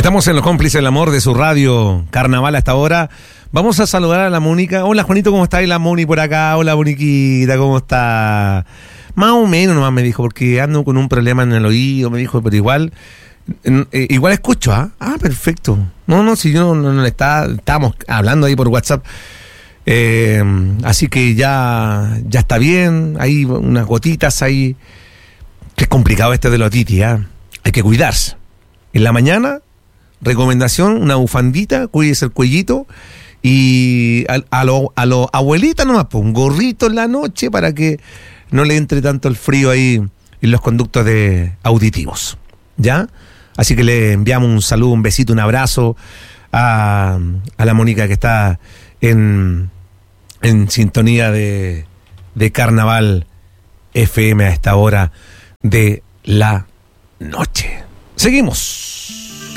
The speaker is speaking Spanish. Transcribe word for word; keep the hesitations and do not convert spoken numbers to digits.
Estamos en los cómplices del amor de su radio Carnaval hasta ahora. Vamos a saludar a la Mónica. Hola, Juanito, ¿cómo está? Y la Mónica por acá. Hola, Moniquita, ¿cómo está? Más o menos nomás me dijo, porque ando con un problema en el oído, me dijo, pero igual, eh, igual escucho, ¿ah? Ah, perfecto. No, no, si yo no, no le está, estábamos hablando ahí por WhatsApp. Eh, así que ya, ya está bien. Hay unas gotitas ahí. Que es complicado este de la otitis, ¿ah? Hay que cuidarse. En la mañana, recomendación, una bufandita, cuídese el cuellito. Y a, a los a lo abuelitas nomás, pues, un gorrito en la noche para que no le entre tanto el frío ahí en los conductos de auditivos, ¿ya? Así que le enviamos un saludo, un besito, un abrazo a, a la Mónica que está en, en sintonía de, de Carnaval F M a esta hora de la noche. Seguimos.